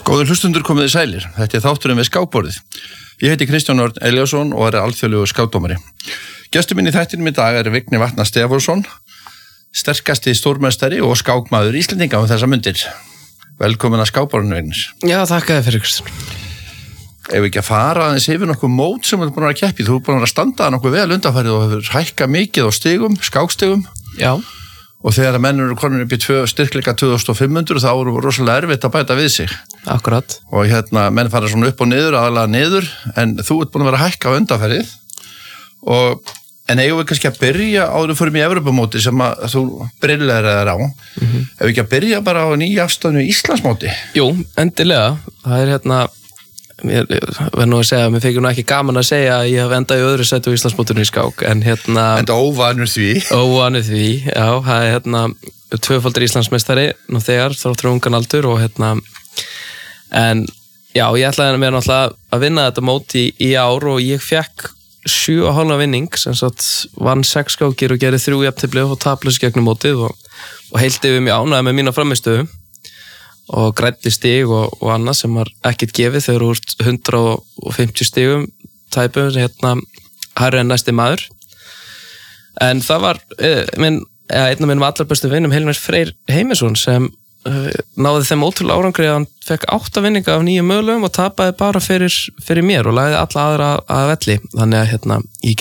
Góður hlustundur komiði sælir, þetta þátturinn við skákborðið. Ég heiti Kristján Örn Elíasson og alþjóðlegur skákdómari. Gestur minn í þættinum í dag Vigni Vatnar Stefánsson, sterkasti stórmeistari og skákmaður Íslendinga þessa mundir. Velkomin að skákborðinu, Vignis. Já, þakka þér fyrir, Kristján. Ef ekki að fara aðeins yfir nokkuð mót sem þú búin að keppi, þú búin að standa nokkuð vel undanfarið og hefur hækkað mikið á stigum, skákstigum. Já. Og þegar að menn eru konur upp í styrkleika 2500 þá eru rosalega erfitt að bæta við sig. Akkurat. Og menn fara svona upp og niður, aðalega niður, en þú ert búin að vera að hækka á undanfarið. En eigum við kannski að byrja áður við förum í Evrópumóti sem að þú brillar á. Ef við ekki að byrja bara á nýjafstöðnu í Íslandsmóti? Jú, endilega. Það ég verð nú að segja að mér fikk nú ekki gaman að segja að ég hef endað í öðru sæti á Íslandsmótinu í skák, en Enda óvanur því. Óvanur því, já, það tvöfaldur Íslandsmeistari nú þegar, þráttur ungan aldur og en já, ég ætlaði mér náttúrulega að vinna þetta mót í ár og ég fekk 7,5 vinning, sem sagt vann 6 skákir og gerði 3 jafntefli og taplaus gegnum mótið og heildi við mig ánægði með mína frammistöðu og grænli stig og annað sem var ekkert gefið þegar úr 150 stigum tæpum hærri en næsti maður. En það var einn af mínum allar bestu vinnum, Hilmir Freyr Heimisson, sem náði þeim ótrúlega árangri að hann fekk 8 vinninga af 9 mögulegum og tapaði bara fyrir mér og lagði alla aðra að velli. Þannig að ég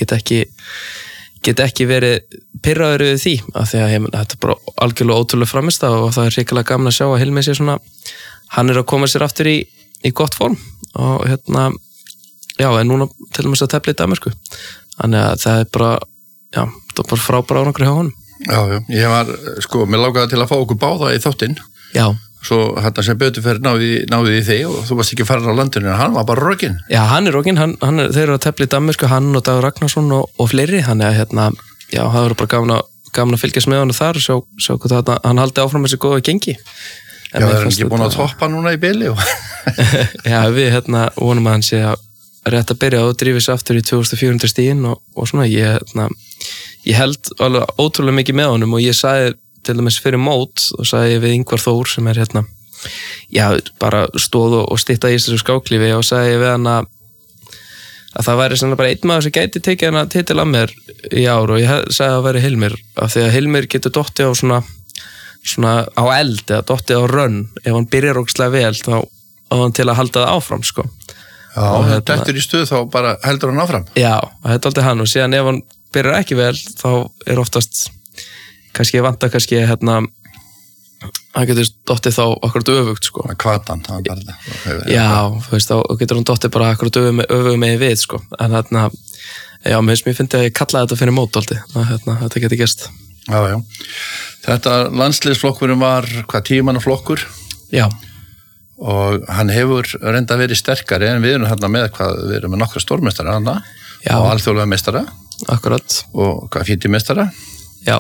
get ekki verið pirraður við því, af því að þetta bara algjörlega ótrúlega framista og það hrikalega gaman að sjá að Hilmi sé svona, hann að koma sér aftur í gott form og já, en núna til og með að tefla í Danmörku. Þannig að það bara, já, það var bara frábæra árangur hjá honum. Já, ég var, mér langaði til að fá okkur báða í þáttinn. Já. Svo sem betur fyrir náði í þig og þú varst ekki farin á landinu, en hann var bara rokinn. Já, hann rokinn, þeir eru að tefla í Danmörku, hann og Dagur Ragnarsson og fleiri, þannig að já, það verður bara gaman að fylgjast með hann þar og sjá hvað hann haldi áfram þessi góða gengi. Já, það er ekki búin að toppa núna í bili og... Já, við vonum að hann sé að rétt að byrja og drífi sig aftur í 2400 stigin og svona, ég held alveg ótrúlega mikið með honum og ég sagði til dæmis fyrir mót og sagði við Ingvar Þór sem er já, bara stóð og stytta í þessu skáklífi og sagði við hann að það væri svona bara einn maður sem gæti tekið hann að titil að mér í ár og ég sagði að það væri Hilmir, af því að Hilmir getur dottið á svona á eld eða dottið á rönn, ef hann byrjar ógeðslega vel þá á hann til að halda það áfram, sko. Já, þetta eftir í stuð þá bara heldur hann áfram. Já, þetta er aldrei hann og síðan ef hann byrjar ekki vel þá er oftast kannski vanta hann getur dottið þá akkurat öfugt, sko. Hvatan, já, þú veist, þá getur hann dottið bara akkurat öfugt með við, sko. En já, mér finnst að ég kallaði þetta fyrir mót aldrei, þetta getur gerst. Já. Þetta landsliðsflokkurinn var, 10 manna flokkur? Já. Og hann hefur reynda verið sterkari en við erum við erum með nokkra stórmeistara og alþjóðlega meistara. Akkurat. Og 40 meistara. Já.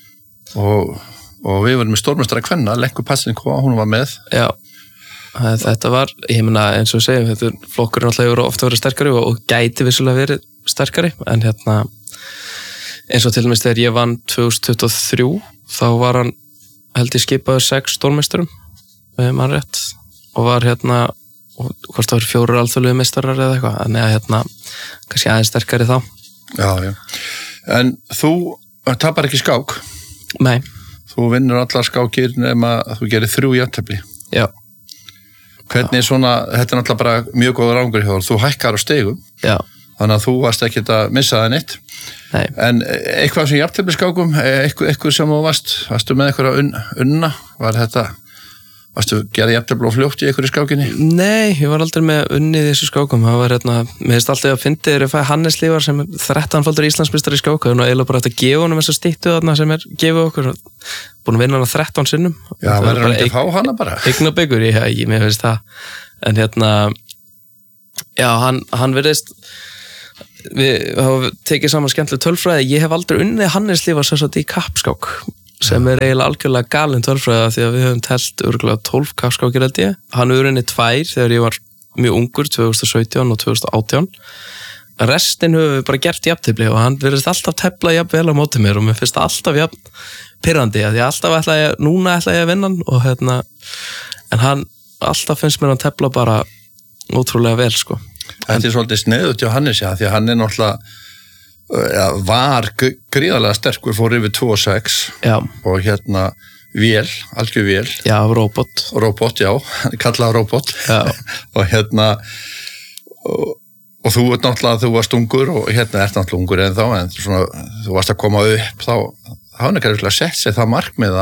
Og við vorum með stórmeistara kvenna, Lenku Passinko, hún var með. Já, þetta var, ég meina eins og segjum, þetta flokkurinn alltaf hefur ofta verið sterkari og gæti vissulega verið sterkari, en eins og til dæmis þegar ég vann 2023, þá var hann held ég skipaður 6 stórmeisturum, mann rétt, og var hvort það voru 4 alþjóðlegu meistarar eða eitthvað, en kannski aðeins sterkari þá. Já. En þú tapar ekki skák? Nei. Þú vinnur allar skákir nema að þú gerir 3 jafntefli. Já. Hvernig þetta er náttúrulega bara mjög góður árangur hjá þér, þú hækkar á stigum. Já. Þannig að þú varst ekki að missa það neitt. Nei. En eitthvað sem jafntefli skákum, eitthvað sem þú varstu með eitthvað unna, varstu gerði jafntefli og fljótt í eitthvað í skákinni? Nei, ég var aldrei með unnið í þessu skákum, það var mér finnst alltaf að fyndi þegar ég fæði Hannes Lífar sem er 13-faldur Íslandsmeistari í skák og eiginlega bara að gefa honum þessa styttu þarna sem er gefið okkur, búin að vinna hana 13 sinnum. Já, verður hann ekki að fá hana bara? Eignabyggur, mér finnst það, en já, hann virðist, við hafa tekið saman skemmtileg tölfræði, ég hef aldrei unnið Hannes Lífar sem sagt í kappskák, sem er eiginlega algjörlega galin tölfræða því að við höfum telt örugglega 12 kappskákir held ég. Hann hefur unnið 2 þegar ég var mjög ungur, 2017 og 2018. Restin höfum við bara gert jafntefli og hann virðist alltaf tefla jafn vel á móti mér og mér finnst alltaf jafn pirrandi, því alltaf núna ætla ég að vinna hann og en hann alltaf finnst mér hann tefla bara ótrúlega vel, sko. Þetta svolítið sniðugt hjá Hannes, já, því að hann náttúrulega var gríðarlega sterkur, fór yfir 2,6 og vél, algjör vél. Já, robot. Robot, já, kallað robot. Já. og þú ert náttúrulega, þú varst ungur og ert náttúrulega ungur en svona, þú varst að koma upp, þá hann ekki sett sér það markmið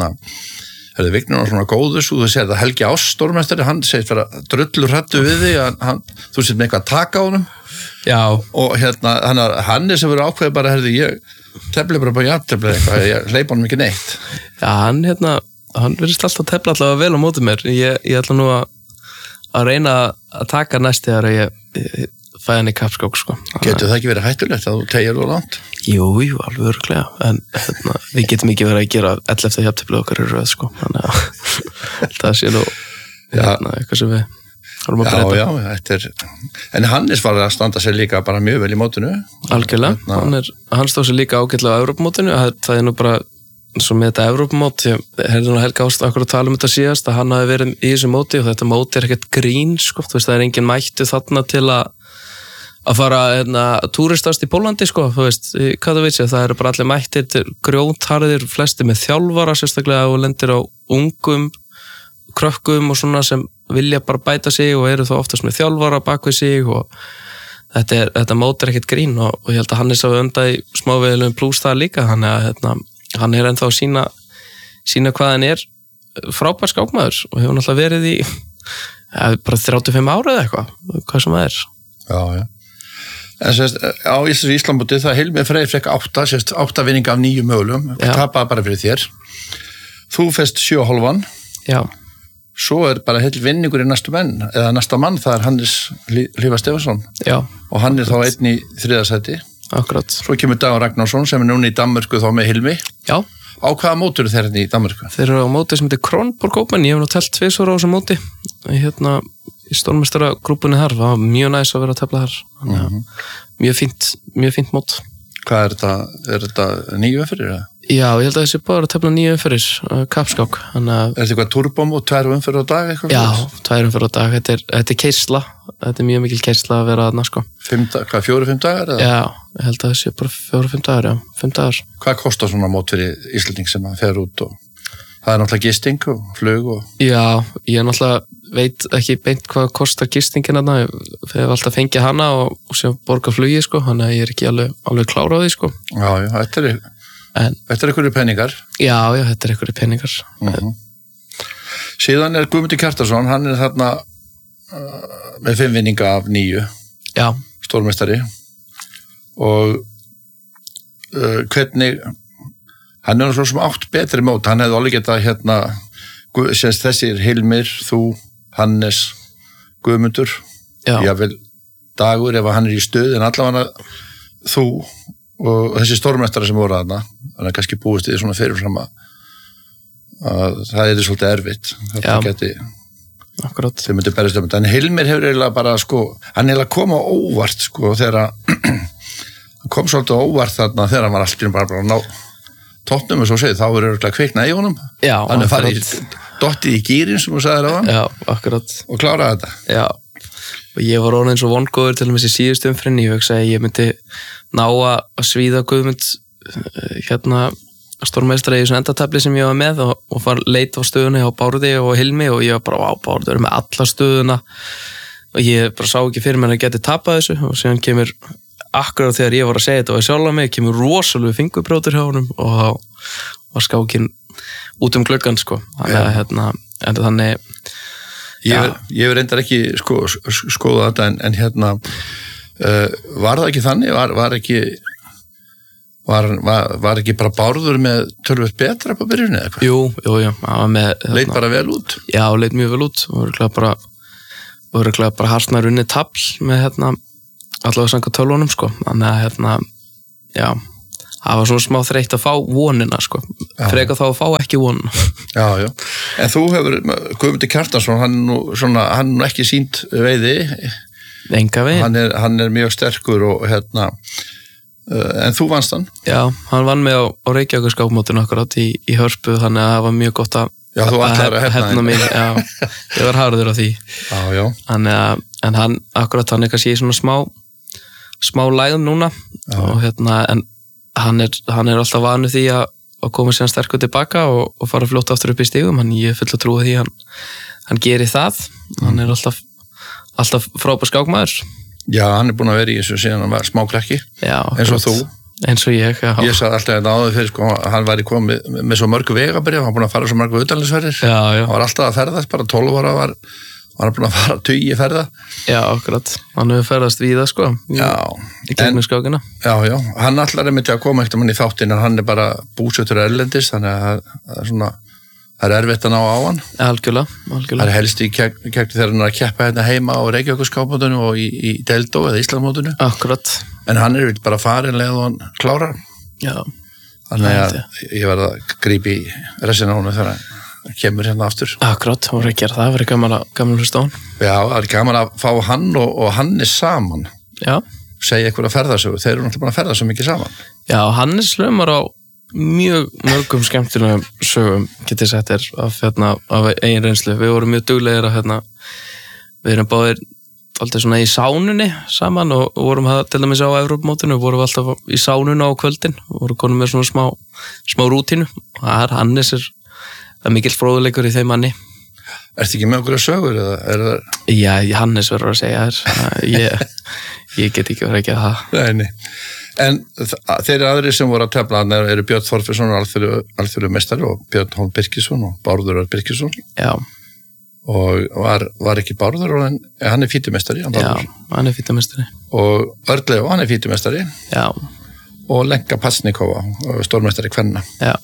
að Vignir svona góður, þú segir það Helgi Áss stórmeistari, hann segist vera drullur hræddur við því, þú sér með eitthvað að taka á honum. Já. Og hann sem verið ákveðið bara, ég tefli bara jafntefli eitthvað, ég hleypa honum ekki neitt. Já, hann virðist alltaf tefla allavega vel á móti mér. Ég ætla nú að reyna að taka næst þegar ég fæ hann í kappskák, sko. Getur það ekki verið hættulegt að þú tegir þú langt? Jú, alveg örugglega, en við getum ekki verið að gera 11. jafntefli okkar í röð, sko. Þannig að það sé nú eitthvað sem við vorum að breyta. Já, þetta en Hannes var að standa sér líka bara mjög vel í mótinu. Algjörlega, hann stóð sér líka ágætlega á Evrópumótinu, það er nú bara svo með þetta Evrópumót, ég heyrði nú Helga Ást okkur að tala þetta síðast, að hann hafi verið í þessu móti og þetta móti ekkert grín, sko, þú veist, það engin mættu þarna til að fara túristast í Pólandi, sko, þú veist, hvað þú veist, það eru bara allir mættir, grjótharðir, flesti með þjálfara, sérstaklega og lendir á ungum krökkum og svona sem vilja bara bæta sig og eru þá oftast með þjálfara bak við sig og þetta mót ekkert grín og ég held að Hannes hafi undað í smávegilegum plús það líka, þannig að hann ennþá að sína hvað hann frábær skákmaður og hefur náttúrulega verið í bara 35 ára eða eitthvað, hvað sem það er. Já. En sérst, á Íslandmóti það Hilmi Freyr fekk 8 vinninga af 9 mögulegum, tapaði bara fyrir þér. Þú fest 7,5. Já. Svo bara heil vinningur í næsta mann, það Hannes Hlífar Stefánsson. Já. Og hann þá einn í 3. sæti. Akkurat. Svo kemur Dagur Ragnarsson sem núna í Danmörku þá með Hilmi. Já. Á hvaða mótur þeir í Danmörku? Þeir eru á móti sem heitir Kronborg Open, ég hef nú telt 2 á þessu móti. Í stórmeistaragrúpunni þar, var mjög næs að vera að tefla þar. Mjög fínt mót. Hvað er þetta 9 umferðir? Já, ég held að þessi bara að tefla 9 umferðir, kappskák. Er þetta eitthvað turbom og 2 umferðir á dag? Já, 2 umferðir á dag. Þetta er keisla. Þetta er mjög mikil keisla að vera þarna, sko. 4-5 dagar? Já, ég held að þessi bara 4-5 dagar, já. 5 dagar. Hvað kostar svona mót fyrir Íslending sem að fer út og það er náttúrulega gisting og flug og... Já, ég náttúrulega veit ekki beint hvað kostar gistingin þarna. Ég hef alltaf fengið hana og sem borga flugi, sko. Þannig að ég er ekki alveg klár á því, sko. Já, þetta er einhverju peningar. Já, þetta er einhverju peningar. Síðan er Guðmundur Kjartarsson, hann er þarna með 5 vinninga af 9. Já. Stórmeistari. Og hvernig... Hann er svo sem 8 betri mót, hann hefði alveg getað þessir Hilmir, þú, Hannes, Guðmundur, jável Dagur ef hann í stuð, en allavega þú og þessi stórmestara sem voru þarna, hann er kannski búist í því svona fyrirfram að það er svolítið erfitt, þetta geti, þau myndi berist um þetta, en Hilmir hefur eiginlega bara, sko, hann eiginlega kom á óvart, sko, þegar hann kom svolítið á óvart þarna þegar hann var alltaf bara ná tóttnum og svo segið, þá er örgulega kviknað í honum. Já, akkurat. Hann er farið dottið í gýrin sem þú sagðir á hann. Já, akkurat. Og kláraði þetta. Já, og ég var orðinn svo vongóður til þessi síðustu umfrinni, ég hugsaði að ég myndi ná að svíða Guðmund stórmeistari í þessu endatefli sem ég var með og fara leit á stöðuna á Bárði og Hilmi og ég var bara, Bárði er með alla stöðuna og ég bara sá ekki fyrir mér að geti tapað þessu og síðan kemur akkurat þegar ég var að segja þetta og ég sjálf að mig kemur rosalega fingurbrótur hjá honum og þá var skákin út gluggan, sko. Þannig ég hef reyndar ekki skoða þetta en var það ekki þannig? Var ekki bara Bárður með tölvöld betra på byrjunni eða eitthvað? Jú. Leit bara vel út? Já, leit mjög vel út og voru bara harsnar unni tafl með allavega samkvæmt tölvunum, sko. Þannig að, það var svona smá þreytt að fá vonina, sko. Frekar þá að fá ekki vonina. Já. En þú hefur, Guðmundur Kjartansson, hann nú ekki sýnt veiði. Enga veginn. Hann er mjög sterkur og en þú vannst hann? Já, hann vann mig á Reykjavíkur skákmótinu akkurat í Hörpu, þannig að það var mjög gott að Já, þú ætlar að hefna mín, já, ég var harður á því. Já. En hann, akkurat hann kannski í svona smá lægð núna og en hann er alltaf vanur því að koma síðan sterkur tilbaka og fara fljótt aftur upp í stigum, ég er full að trúa því hann gerir það, hann er alltaf frábær skákmaður. Já, hann er búin að vera í þessu síðan hann var smákrakki, eins og þú. Eins og ég, já. Ég sagði alltaf þetta áður fyrir, sko, hann var komið með svo mörgu vegabrif, hann búin að fara svo mörgu utanlandsferðir. Já. Hann var alltaf að ferðast, bara 12 ára var hann búin að fara 20 ferða. Já, akkurat. Hann hefur ferðast víða, sko. Já. Í gegnum skákina. Já. Hann allar er að koma ekkert í þáttinn, en hann er bara búsettur erlendis, þannig að það er erfitt að ná á hann. Algjörlega. Það er helst í gegn þegar hann er að keppa hérna heima á Reykjavíkurskákmótinu og í Deildó eða Íslandsmótinu. Akkurat. En hann er bara farin leið og hann klárar. Já. Þannig að ég verð að grípa í resina honum þegar hann kemur hérna aftur. Akkurat, hún er að gera það, það verður gaman að hlusta á hann. Já, það er gaman að fá hann og Hannes saman. Já. Segja eitthvað ferðasögu, þeir eru náttúrulega búin að ferða svo mikið saman. Já, Hannes hlumar á mjög mörgum skemmtilegum sögum, getið sett af eigin reynslu. Við vorum mjög duglegir að við erum báðir alltaf svona í sánunni saman og vorum til dæmis á Evrópumótinu, vorum alltaf í sánunni á kvöldin og vorum konum með svona smá rútínu og Hannes er mikill fróðuleikur í þeim manni. Ertu ekki með okkur að sögur eða Já, Hannes verður að segja þér. Ég get ekki verið ekki að það. Nei. En þeir aðrir sem voru að tefla eru Björn Þorfinsson alþjóðlegur meistari og Björn Hólm Birkisson og Bárður Birkisson. Já. Og var ekki Bárður, en hann er fítumestari. Já, hann er fítumestari. Og Örleu, hann er fítumestari. Já. Og Lenka Pasnikova, stórmestari kvenna. Já.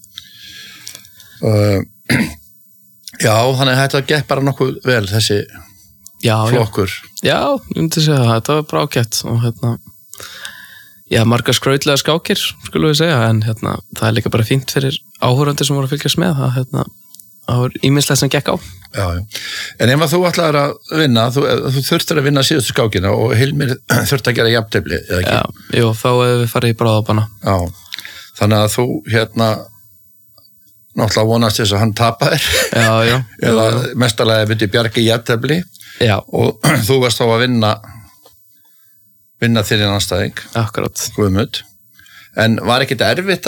Já, þannig að þetta gekk bara nokkuð vel, þessi flokkur. Já, ég myndi segja það, þetta var bara ágætt og margar skrautlega skákir, skulum við segja, en það er líka bara fínt fyrir áhorfendur sem voru að fylgjast með það var ýmislegt sem gekk á. Já. En ef þú ætlaðir að vinna, þú þurftir að vinna síðustu skákina og Hilmir þurfti að gera jafntefli, eða ekki? Já, jú, þá hefur við farið í bráðabana. Já, þannig að þú náttúrulega vonast þess að hann tapaðir. Já. Eða mestarlega myndi bjarga í jafntefli. Já. Og þú varst þá að vinna þér í anstæðing. Akkurat. Guðmund. En var ekkert erfitt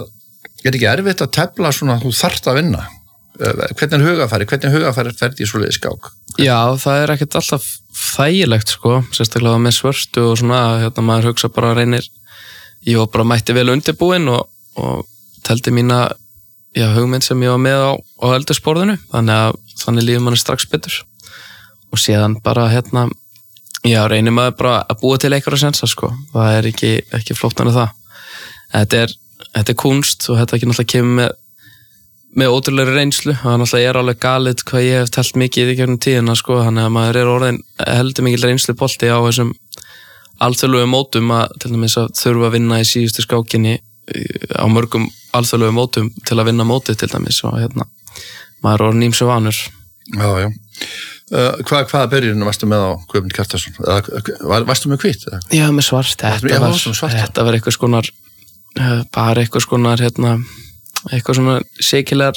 að tefla svona þú þarft að vinna? Hvernig hugafæri ferði í svoleiði skák? Já, það er ekkert alltaf þægilegt, sko, sérstaklega með svörtu og svona, maður hugsa bara reynir, ég var bara mætti vel undirbúinn og teldi mína hugmynd sem ég var með á eldursporðinu, þannig líður manni strax betur og séðan bara reynir maður bara að búa til einhverja sensa, sko, það er ekki flóknar en það. Þetta er kunst og þetta ekki náttúrulega kemur með ótrúlega reynslu, það náttúrulega alveg galið hvað ég hef telt mikið í gegnum tíðina, sko, þannig að maður orðin heldur mikil reynslu bolti á þessum alþjóðlegu mótum til dæmis að þurfa að vinna í síðustu skákinni á mörgum alþjóðlegu mótum til að vinna mótið til dæmis og maður orðin ýmsu vanur. Já. Hvaða byrjunum varstu með á Guðmund Kjartansson? Varstu með hvítt? Já, með svart. Þetta var eitthvað skonar bara eitthvað skonar eitthvað svona sikilegar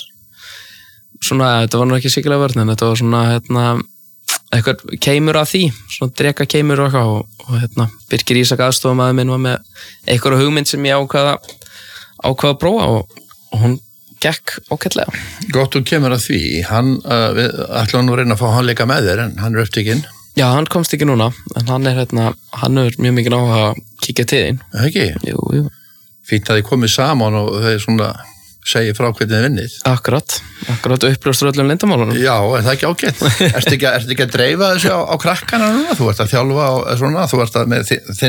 þetta var nú ekki sikilega vörn en þetta var svona eitthvað keimur af því, svona dreka keimur og eitthvað Birkir Ísak aðstofamaður minn var með eitthvað hugmynd sem ég ákvaða að prófa og hún gekk ágætlega. Gott, þú kemur að því, hann ætlaði nú að reyna að fá hann leika með þér en hann er upptekinn. Já, hann komst ekki núna en hann er mjög mikið á að kíkja til þín. Ekki? Jú. Fínt að þið komið saman og þeir svona segja frá hvernig þið vinnið. Akkurat uppljóstur öllum leyndamálunum. Já, er það ekki ágætt? Ertu ekki að dreifa þessu á krakkana núna? Þú ert að þjálfa og svona, þú ert að með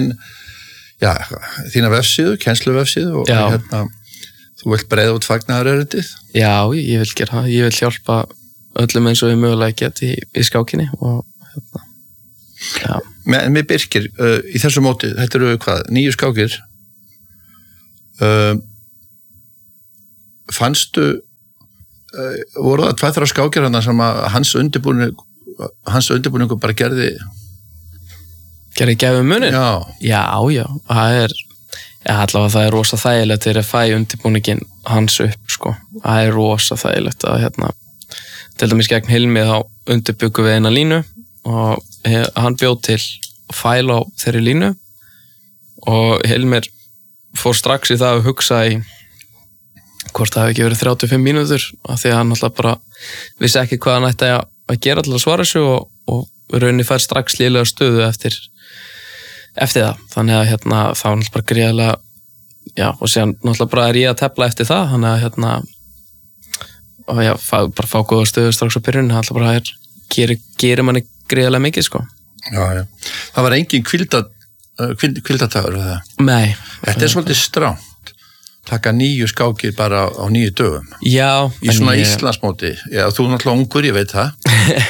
þína vefsíðu, kennsluvefsíðu og þú vilt breiða út fagnaðarerindið? Já, ég vil gera það. Ég vil hjálpa öllum eins og ég mögulega get í skákinni og já. Með Birkir, í þessu móti, þetta eru hvað, 9 skákir fannstu voru það 2-3 skákir hann sem að hans undirbúningu bara gerði gæfi munin? Já, það er allavega það rosa þægilegt þegar ég fæ undirbúningin hans upp sko. Það rosa þægilegt að til dæmis gegn Hilmi þá undirbyggum við eina línu og hann bjóð til fæl á þeirri línu og Hilmir fór strax í það að hugsa í hvort það hefði ekki verið 35 mínútur af því að hann alltaf bara vissi ekki hvað hann ætti að gera til að svara þessu og rauninni fær strax lélega stöðu eftir það, þannig að þá er náttúrulega bara gríðarlega og síðan náttúrulega bara ég að tefla eftir það, þannig að bara fá góða stöðu strax á byrjun, það bara gerir manni gríðarlega mikið sko. Já. Það var engin kvildardagur við það? Nei. Þetta svolítið stránt, taka 9 skákir bara á 9 dögum. Já. Í svona Íslandsmóti, þú náttúrulega ungur, ég veit það.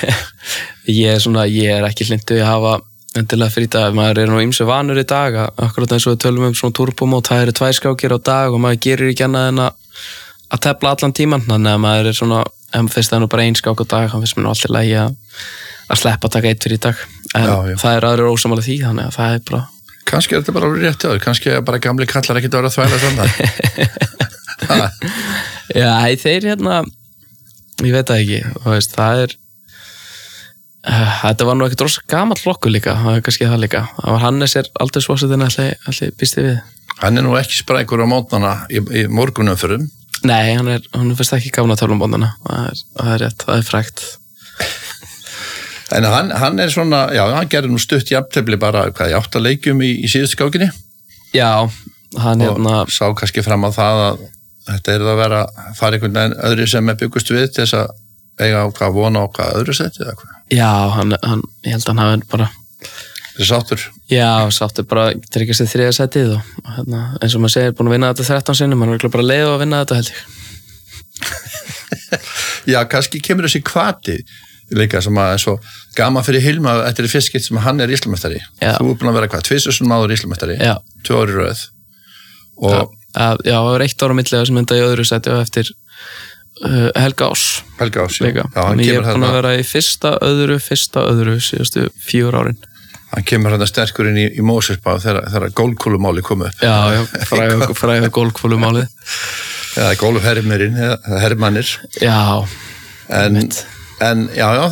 Ég ekki hlindu að hafa endilega frítag, maður nú ýmsu vanur í dag, akkurat eins og við tölum svona turbomót, það 2 skákir á dag og maður gerir ekki annað en að tefla allan tíman, þannig að maður svona, fyrst það nú bara 1 skák á dag, hann finnst mér nú alltaf lægi að sleppa að taka 1 fyrir í dag, en það aðrir ósammála því, þannig að það bara... Kannski þetta bara alveg rétt áður, kannski bara gamli kallar ekkert að vera að þvæla þannig. Já, þeir ég veit það ekki, það þetta var nú ekkert rosa gamall flokkur líka, það kannski það líka. Það var Hannes aldrei svositinn allir býsti við. Hann nú ekki sprækur á mótnana í morgunumförum. Nei, hann fyrst ekki gafna tölvumbóndana, það rétt, það frægt. En hann svona, hann gerði nú stutt jafntefli bara, 8 leikjum í síðustu skákinni? Já, hann og sá kannski fram á það að þetta að vera að fara einhvern veginn öðru sem byggust við til þess að eiga á vona á öðru seti eða hvað? Já, ég held að hann hafi bara... Þið sáttur? Já, sáttur bara tryggja sér 3. setið og eins og maður segir, búin að vinna þetta 13 sinnum, maður er bara leið að vinna þetta held ég. Já, kannski kemur þessi hvati líka sem að er svo gaman fyrir Hilma eftir fyrst skipt sem hann Íslandsmeistari. Þú búin að vera hvað, 2 áður Íslandsmeistari, 2 ár í röð. Og... Já, það var 1 ára millega sem enda í öðru seti og eftir Helga Ás, já, hann ég búin að vera í fyrsta öðru síðustu 4 árin. Hann kemur sterkur inn í Mósesbá þegar gólkúlumáli kom upp. Já, fræða gólkúlumáli. Já, gólfhermirinn, hermannir. Já. En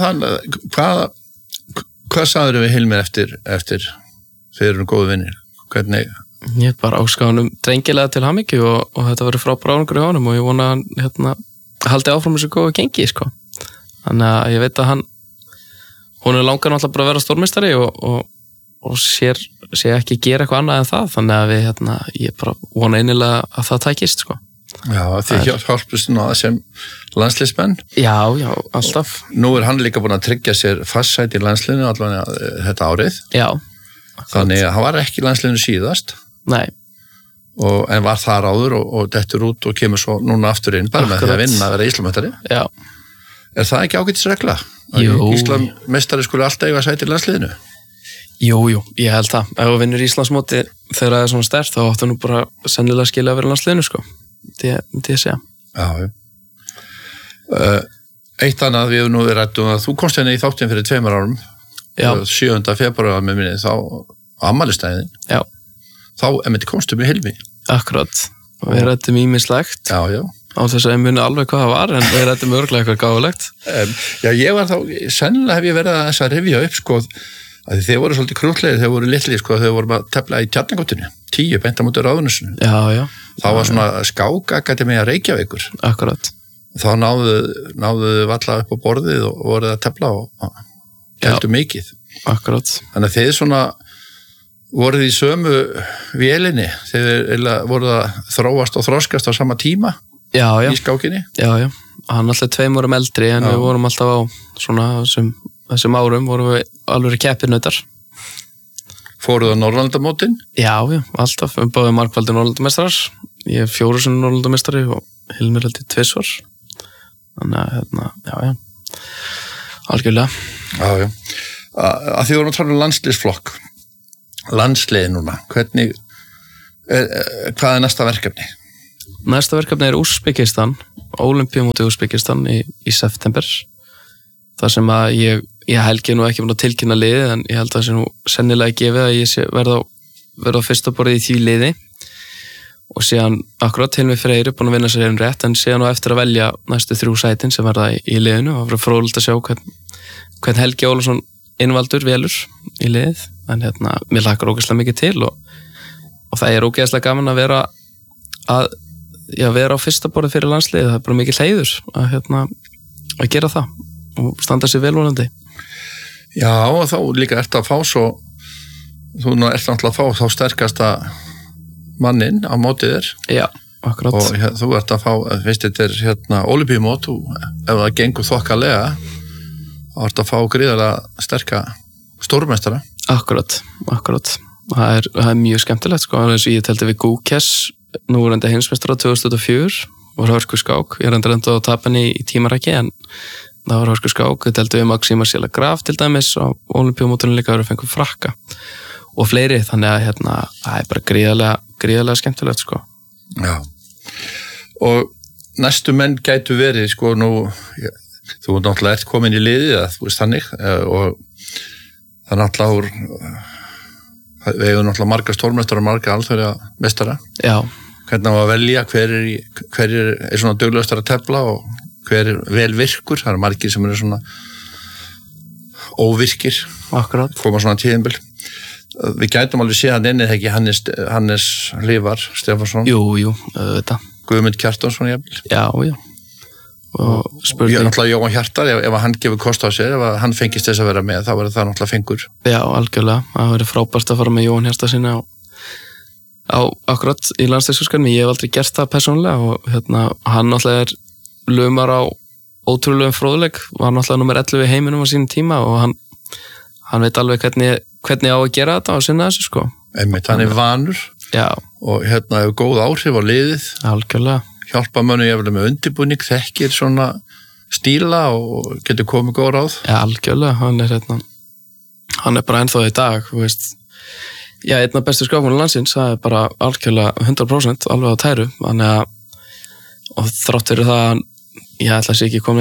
hvað sagður við Hilmir eftir þeir eru góðu vinnir? Hvernig? Ég bara áska honum drengilega til hamingju og þetta verður frábær árangur í honum og ég vona hann haldi áfram þessu góða gengi sko. Þannig að ég veit að hún langar náttúrulega bara að vera stórmeistari og sér ekki gera eitthvað annað en það, þannig að ég bara vona einilega að það tækist sko. Já, þið hjálpust nú að sem landsliðsmenn. Já, alltaf. Nú hann líka búin að tryggja sér fastsæti í landsliðinu allavega þetta árið. Já. Þannig að hann var ekki í landsliðinu síðast. Nei. En var þar áður og dettur út og kemur svo núna aftur inn bara með því að vinna að vera Íslandsmeistari. Já. Er það ekki ágætisregla? Jú. Íslandsmeistari skulle alltaf eiga sæti í landsliðinu? Jú, ég held það. Ef þú vinnur Íslandsmóti þegar það er svona sterkt þá áttu nú bara sennilega skilja að vera landsliðinu sko. Það myndi ég segja. Já. Eitt annað við hefum nú verið rætt að þú komst henni í þáttinn fyrir 2 árum. Já. 7. febrúar með minni þá afmælistæðin. Já. Þá komstu með Hilmi. Akkurat, og við rættum ýmislegt á þess að ég muni alveg hvað það var en við rættum örglega eitthvað gáfulegt. Já, ég var þá, sennilega hef ég verið að þess að rifja upp sko, að þeir voru svolítið krútlegir, þeir voru litli sko, þeir voru að tefla í Tjarnargötunni 10 beint á móti Ráðhúsinu. Já. Það var svona skákakademía Reykjavíkur. Akkurat. Þá náðu valla upp á borðið og voruð að tefla og keldu mikið. Akkurat. Þannig að þeir svona voruð í sömu vélinni þegar voruð að þróast og þroskast á sama tíma í skákinni. Já. Hann alltaf 2 árum eldri en við vorum alltaf á svona þessum árum vorum við alveg keppinautar. Fóruð á Norrlandamótin? Já, alltaf. Við báðum margfaldir Norrlandamestrar. Ég 4 sem Norrlandamestari og Hilmir held 2. Þannig að, algjörlega. Já. Að því vorum að tala landsliðsflokk. Landsliði núna. Hvað er næsta verkefni? Næsta verkefni er Úsbekistan, Ólympíumótið Úsbekistan í september. Það sem að ég helgi nú ekki búin að tilkynna liðið en ég held að það sé nú sennilega gefið að ég verða á fyrsta borðið í því liði. og síðan akkurat Hilmi Freyr búin að vinna sér rétt, en síðan á eftir að velja næstu 3 sætin sem verða í liðinu, og það var fróðlegt að sjá hvern Helgi Ólafsson innvaldur velur í liðið, en mér hlakkar ógeðslega mikið til og það er ógeðslega gaman að vera á fyrsta borði fyrir landsliðið. Það er bara mikið heiður að gera það og standa sér velvonandi. Já, og þá líka ert að fá þú ert náttúrulega að fá þá sterkasta mannin á mótið þér. Já, akkurat. Og þú ert að fá, veist, þetta er Ólympíumót, ef það gengur þokkalega, þá ert að fá gríðarlega sterka stórmeistara. Akkurat. Það er mjög skemmtilegt, sko. Eins og ég teldi við Gúkes, núverandi heimsmeistara 2004, var hörkuskák. Ég er enda að tapa henni í tímarækki, en það var hörkuskák. Ég teldi við Maxima Sjela Graf til dæmis, og Ólympíumótunum líka verið að fengu frakka. Og fleiri, þannig að það er bara gríðarlega skemmtilegt, sko. Já. Og næstu menn gætu verið, sko, þú náttúrulega ert komin í liðið, þú veist þannig, og það er náttúrulega við hefum náttúrulega marga stórmestara, marga alþjóðlega mestara. Já. Hvernig á að velja, hver er svona duglegastur að tefla og hver er vel virkur, það eru margir sem eru svona óvirkir. Akkurat. Koma svona tíðinbil. Við gætum alveg séð hann inni, þegar ekki Hannes Hlífar Stefánsson. Jú, þetta. Guðmund Kjartansson, jafnvel. Já. Og spurning. Ég náttúrulega Jóhann Hjartar, ef hann gefur kost á sér, ef hann fengist þess að vera með, þá verður það náttúrulega fengur. Já, algjörlega. Það verður frábært að fara með Jóhann Hjartar sinni á akkurat í landsliðsfjörskarmi. Ég hef aldrei gert það persónulega og hann náttúrulega er lumar á ótrúlegum fróðleik, var náttúrulega nummer 11 í heiminum á sínum tíma og hann veit alveg hvernig á að gera þetta og sinna þessu, sko. Einmitt, hann er vanur. Já. Og hefur góð áhrif á liðið. Algjörlega. Hjálpa mönnum jafnvel með undirbúning, þekkir svona stíla og getur komið góð ráð. Já, algjörlega. Hann er bara ennþá í dag, þú veist. Já, einn af bestu skákmönnum landsins, það er bara algjörlega 100% alveg á tæru. Og þrátt fyrir það, ég ætla að sé ekki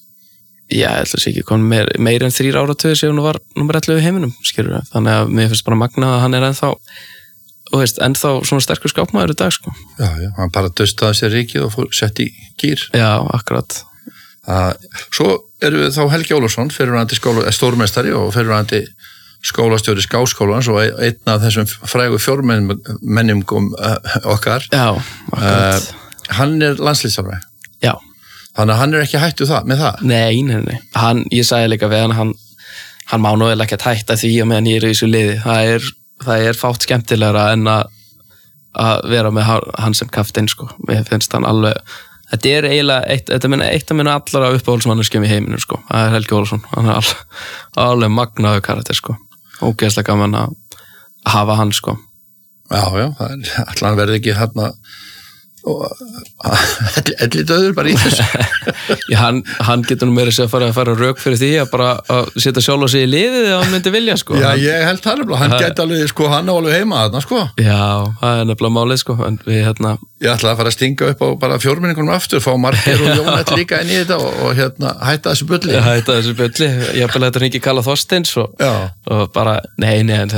komin meir en 3 áratugur síðan hún var nummer 11 í heiminum, skilur við. Þannig að mér finnst bara magnað að hann er ennþá svona sterkur skákmaður í dag, sko. Já, hann bara dustaði sér ríkið og sett í gír. Já, akkurat. Svo eru við þá Helgi Ólafsson, fyrrverandi stórmeistari og fyrrverandi skólastjóri Skákskólans og einn af þessum frægu fjórmennum okkar. Já, akkurat. Hann er landsliðsþjálfari. Já. Þannig að hann er ekki hættu með það? Nei. Ég sagði líka við hann má nú vel ekki hætta því að meðan ég er í þessu liði. Það er fátt skemmtilegra en að vera með hann sem kapteinn, sko. Mér finnst hann alveg, þetta er eiginlega eitt af minna allara uppáhaldsmanneskjum í heiminum, sko. Það er Helgi Ólafsson. Hann er alveg magnaður karakter, sko. Ógeðslega gaman að hafa hann, sko. Já, það er alltaf hann verði ekki og elli döður bara í þessu. Já, hann getur nú meira að fara rauk fyrir því að bara að setja sjálf á sig í liðið eða hann myndi vilja, sko. Já, ég held það nefnilega, hann geti alveg, sko, hann á alveg heima þarna, sko. Já, það er nefnilega málið, sko, en við Ég ætlaði að fara að stinga upp á bara fjórmenningunum aftur, fá Margeir og Jónett líka inn í þetta og hætta þessu bulli. Já, hætta þessu bulli, ég hef þetta hringi Kalla Þorsteins og bara, nei, en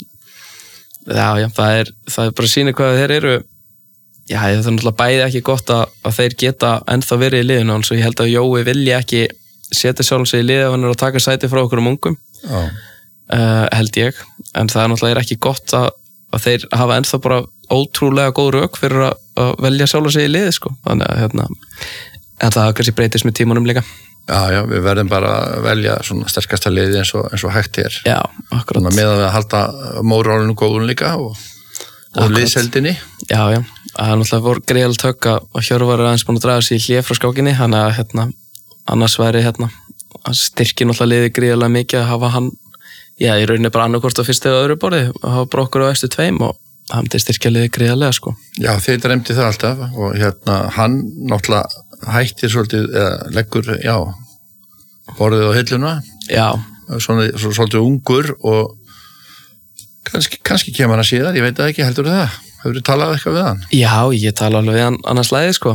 það er bara síni hvað þeir eru. Já, það er náttúrulega bæði ekki gott að þeir geta ennþá verið í liðinu, en svo ég held að Jói vilji ekki setja sjálfum sig í liðið ef hann er að taka sæti frá okkur ungum, held ég, en það náttúrulega ekki gott að þeir hafa ennþá bara ótrúlega góð rök fyrir að velja sjálfum sig í liðið, sko, þannig að en það kannski breytist með tímanum líka. Já, við verðum bara að velja svona sterkasta liðið eins og hægt er. Já, akkurat. Með að halda mórálinu góðun líka og liðseldinni. Já, það er náttúrulega voru greiðalegt högg að Hjörvar aðeins búin að draga sig í hlé frá skákinni, þannig að annars væri styrkir náttúrulega liði greiðalega mikið að hafa hann, í rauninni bara annarkvort á fyrstu eða öðru borði, að hafa bara okkur á eftir 2 og hann til styrkja liði greiðalega, sko. Já, þeir dreymdi það alltaf og hann náttúrulega hættir svolítið, leggur, borðið á hilluna. Já. Svolítið ungur og kannski kemur hann að síðar, ég veit það ekki, heldur það? Hefur þú talað eitthvað við hann? Já, ég tala alveg við hann annars lægi, sko.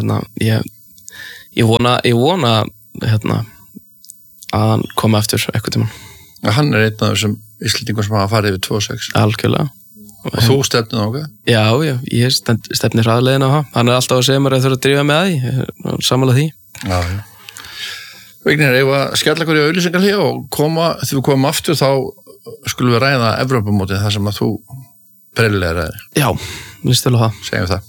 Ég vona að hann komi aftur eitthvað tímann. Hann er einn af þessum Íslendingum sem hafa farið yfir 2.6. Algjörlega. Og þú stefnir þangað? Já, ég stefnir hraðleiðina á það. Hann alltaf að segja mér að þurfa að drífa með því, samanlega því. Já. Vignir, ef að skella ykkur í auglýsingar hér og þegar við komum aftur þá skulum við ræða Evrópumótið þar sem að þú breylilega ræðir. Já, líst vel á það. Segjum það.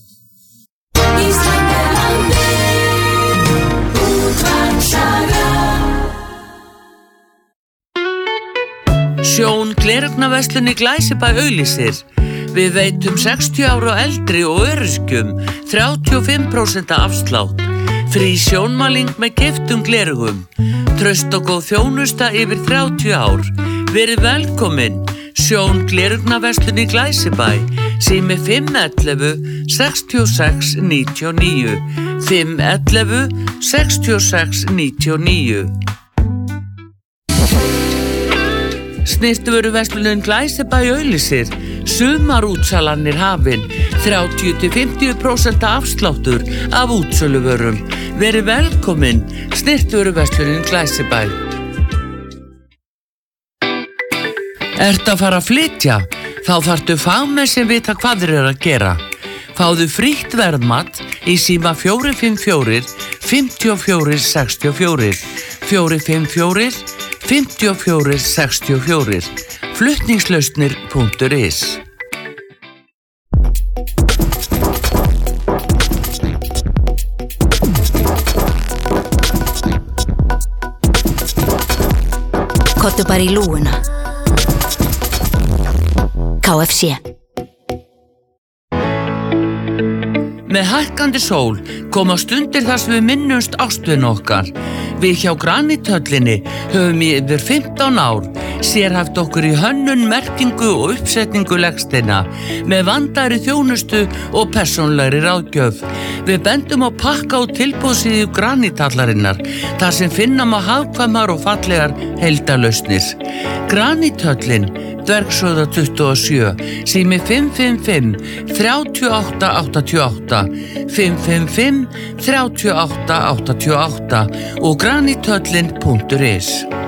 Sjón gleraugnaveislunni Glæsibæ auglýsir. Við veitum 60 ára og eldri og öryrkjum 35% afslátt. Frí sjónmæling með keyptum gleraugum. Traust og góð þjónusta yfir 30 ár. Verið velkomin. Sjón gleraugnaveislunni Glæsibæ. Sími 511 66 99. 511 66 99. Snyrtivöruverslunin Glæsibæ auglýsir. Sumarútsalanir hafin. 30-50% afsláttur af útsöluvörum. Verið velkomin. Snyrtivöruverslunin Glæsibæ. Ertu að fara að flytja? Þá þarftu fagmenn sem vita hvað þeir eru að gera. Fáðu frítt verðmat í síma 454 54 64 454 54 64 flutningslausnir.is. Kottu bara í lúguna. KFC. Með hækkandi sól koma stundir þar sem við minnumst ástvin okkar. Við hjá Granithöllinni höfum í yfir 15 ár sérhæft okkur í hönnun, merkingu og uppsetningu legsteina með vandaðri þjónustu og persónlegri ráðgjöf. Við bendum á pakka og tilboðsíðu Granithallarinnar þar sem finna má hagkvæmar og fallegar heildarlausnir. Granithöllin, Dvergshöfða 27, sími 555 38 88 555 38 88 og granithöllin.is.